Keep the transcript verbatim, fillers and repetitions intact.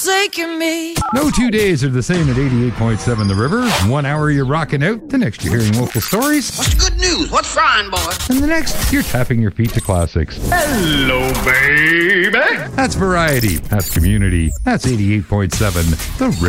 Taking me. No two days are the same at eighty-eight point seven The River. One hour you're rocking out, the next you're hearing local stories. What's the good news? What's frying, boy? And the next, you're tapping your feet to classics. Hello, baby. That's variety. That's community. That's eighty-eight point seven The River.